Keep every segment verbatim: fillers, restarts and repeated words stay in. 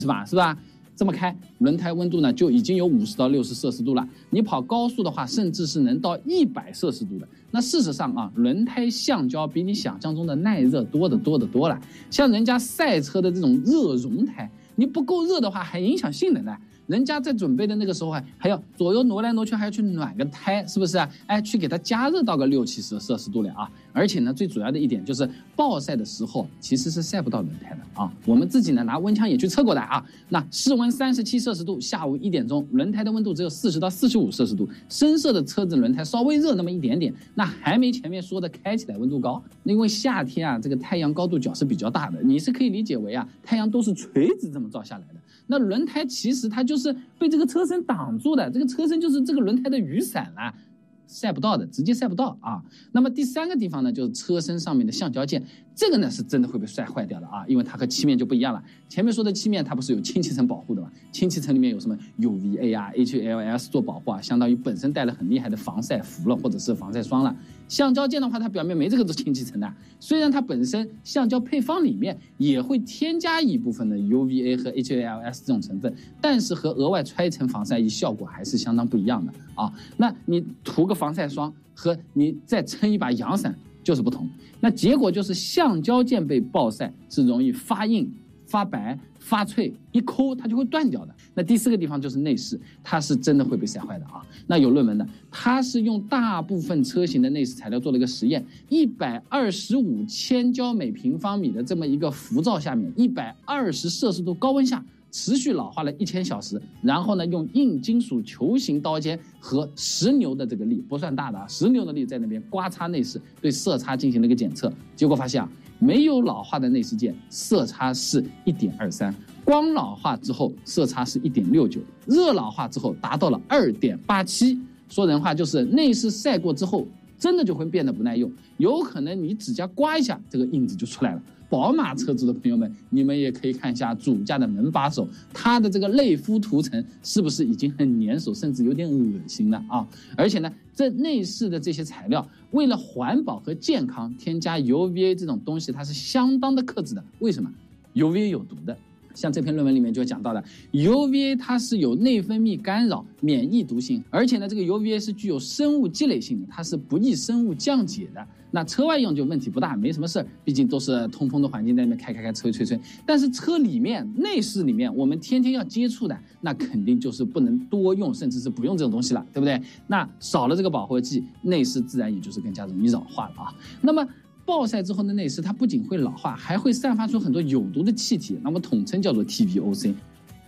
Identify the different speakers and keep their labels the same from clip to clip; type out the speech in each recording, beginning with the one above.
Speaker 1: 是吧？是吧？这么开，轮胎温度呢就已经有五十到六十摄氏度了。你跑高速的话，甚至是能到一百摄氏度的。那事实上啊，轮胎橡胶比你想象中的耐热多得多得多了。像人家赛车的这种热熔胎，你不够热的话，还影响性能的。人家在准备的那个时候还还要左右挪来挪去，还要去暖个胎，是不是啊？哎，去给它加热到个六七十摄氏度了啊！而且呢，最主要的一点就是暴晒的时候其实是晒不到轮胎的啊。我们自己呢拿温枪也去测过的啊。那室温三十七摄氏度，下午一点钟，轮胎的温度只有四十到四十五摄氏度，深色的车子轮胎稍微热那么一点点，那还没前面说的开起来温度高。因为夏天啊，这个太阳高度角是比较大的，你是可以理解为啊，太阳都是垂直这么照下来的。那轮胎其实它就是被这个车身挡住的，这个车身就是这个轮胎的雨伞啦，晒不到的，直接晒不到啊。那么第三个地方呢，就是车身上面的橡胶件，这个呢是真的会被晒坏掉的啊，因为它和漆面就不一样了。前面说的漆面它不是有氢气层保护的吗？氢气层里面有什么 U V A 啊 H L S 做保护啊，相当于本身带了很厉害的防晒服了，或者是防晒霜了。橡胶件的话，它表面没这个氢气层的，虽然它本身橡胶配方里面也会添加一部分的 U V A 和 H L S 这种成分，但是和额外揣一层防晒衣效果还是相当不一样的啊。那你涂个防晒霜和你再撑一把阳伞就是不同，那结果就是橡胶件被暴晒是容易发硬、发白、发脆，一抠它就会断掉的。那第四个地方就是内饰，它是真的会被晒坏的啊。那有论文的，它是用大部分车型的内饰材料做了一个实验，一百二十五千焦每平方米的这么一个浮躁下面，一百二十摄氏度高温下，持续老化了一千小时，然后呢，用硬金属球形刀尖和十牛的这个力，不算大的啊，十牛的力在那边刮擦内饰，对色差进行了一个检测，结果发现啊，没有老化的内饰件色差是 一点二三， 光老化之后色差是 一点六九， 热老化之后达到了 二点八七。说人话就是内饰晒过之后真的就会变得不耐用，有可能你指甲刮一下这个印子就出来了。宝马车主的朋友们，你们也可以看一下主驾的门把手，它的这个类肤涂层是不是已经很粘手，甚至有点恶心了啊？而且呢，这内饰的这些材料为了环保和健康，添加 U V A 这种东西它是相当的克制的。为什么？ U V A 有毒的。像这篇论文里面就讲到了 U V A 它是有内分泌干扰、免疫毒性，而且呢这个 U V A 是具有生物积累性的，它是不易生物降解的。那车外用就问题不大，没什么事儿，毕竟都是通风的环境，在那边开开开吹吹吹。但是车里面内饰里面我们天天要接触的，那肯定就是不能多用，甚至是不用这种东西了，对不对？那少了这个保护剂，内饰自然也就是更加容易老化了啊。那么暴晒之后的内饰，它不仅会老化，还会散发出很多有毒的气体，那么统称叫做 T V O C。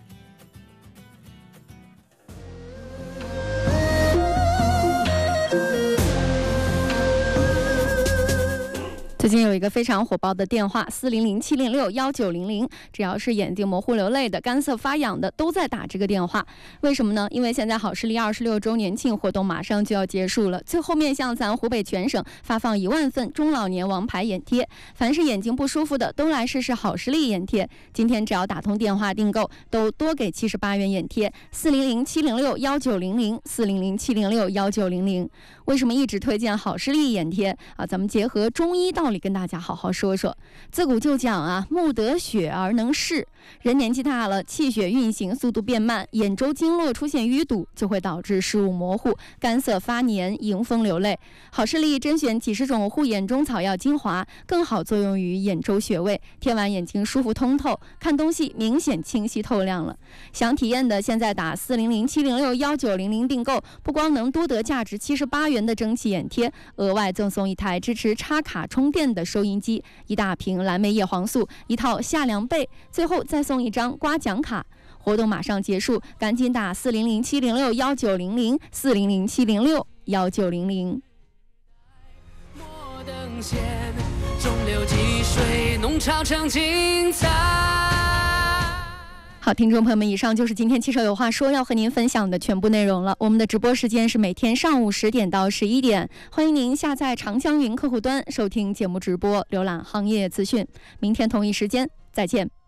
Speaker 2: 最近有一个非常火爆的电话四零零七零六一九零零，只要是眼睛模糊流泪的、干涩发痒的，都在打这个电话。为什么呢？因为现在好视力二十六周年庆活动马上就要结束了，最后面向咱湖北全省发放一万份中老年王牌眼贴，凡是眼睛不舒服的都来试试好视力眼贴。今天只要打通电话订购，都多给七十八元眼贴。四零零七零六一九零零，四零零七零六一九零零。为什么一直推荐好视力眼贴啊？咱们结合中医道理跟大家好好说说。自古就讲啊，目得血而能视。人年纪大了，气血运行速度变慢，眼周经络出现淤堵，就会导致视物模糊、干涩发黏、迎风流泪。好视力甄选几十种护眼中草药精华，更好作用于眼周穴位，贴完眼睛舒服通透，看东西明显清晰透亮了。想体验的，现在打四零零七零六一九零零订购，不光能多得价值七十八元的蒸汽眼贴，额外赠送一台支持插卡充电的收音机，一大瓶蓝莓叶黄素，一套夏凉被，最后再送一张刮奖卡。活动马上结束，赶紧打四零零七零六一九零零，四零零七零六一九零零。
Speaker 3: 摩登线，中流击水，弄潮成精彩。
Speaker 2: 好，听众朋友们，以上就是今天汽车有话说要和您分享的全部内容了。我们的直播时间是每天上午十点到十一点，欢迎您下载长江云客户端收听节目直播，浏览行业资讯。明天同一时间再见。